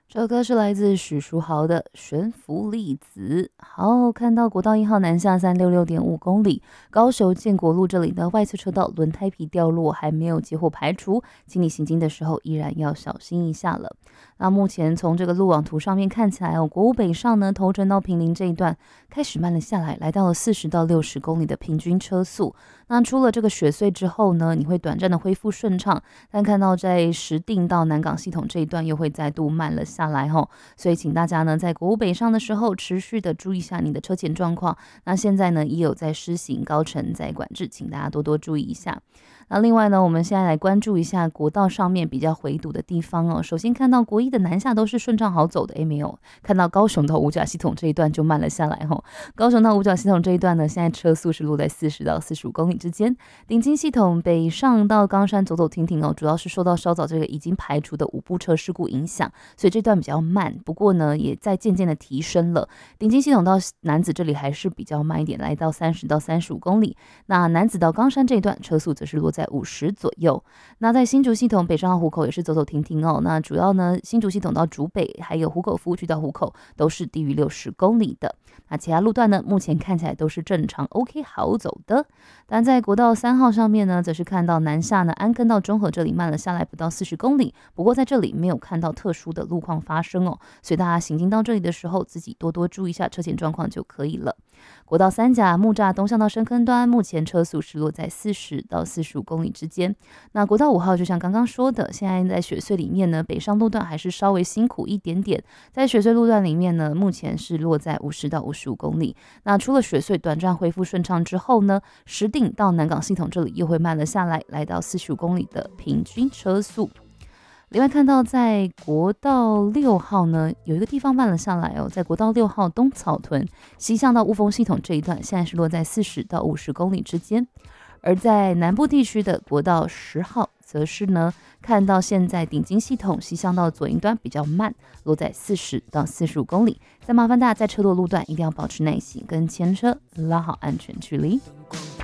这首歌是来自许书豪的《悬浮粒子》。好，看到国道1号南下366.5公里，高雄建国路这里的外侧车道轮胎皮掉落还没有结果排除，请你行经的时候依然要小心一下了。那目前从这个路网图上面看起来哦，国五北上呢，头城到坪林这一段开始慢了下来，来到了40到60公里的平均车速。那出了这个雪隧之后呢，你会短暂的恢复顺畅，但看到在石碇到南港系统这一段又会再度慢了下来吼，所以请大家呢在国五北上的时候持续的注意一下你的车前状况。那现在呢也有在施行高承载管制，请大家多多注意一下。那另外呢，我们现在来关注一下国道上面比较回堵的地方哦。首先看到国一的南下都是顺畅好走的，没有看到高雄到五甲系统这一段就慢了下来吼。高雄到五甲系统这一段呢，现在车速是落在40到45公里之间。顶金系统北上到冈山走走停停哦，主要是受到稍早这个已经排除的5部车事故影响，所以这段比较慢。不过呢，也在渐渐的提升了。顶金系统到楠梓这里还是比较慢一点，来到30到35公里。那楠梓到冈山这一段车速则是落在50左右。那在新竹系统北上到湖口也是走走停停哦。那主要呢，新竹系统到竹北还有湖口服务区到湖口都是低于60公里的。那其他路段呢，目前看起来都是正常 OK 好走的。但在国道3号上面呢，则是看到南下呢安坑到中和这里慢了下来不到40公里，不过在这里没有看到特殊的路况发生哦，所以大家行经到这里的时候，自己多多注意一下车前状况就可以了。国道3甲木栅东向到深坑端，目前车速是落在40到45公里之间。那国道5号就像刚刚说的，现在在雪隧里面呢，北上路段还是稍微辛苦一点点。在雪隧路段里面呢，目前是落在50到55公里。那除了雪隧短暂恢复顺畅之后呢，石碇到南港系统这里又会慢了下来，来到45公里的平均车速。另外看到在国道6号呢，有一个地方慢了下来哦，在国道6号东草屯西向到雾峰系统这一段，现在是落在40到50公里之间。而在南部地区的国道10号，则是呢看到现在顶金系统西向到左营端比较慢，落在40到45公里。再麻烦大家在车多路段一定要保持耐心，跟前车拉好安全距离。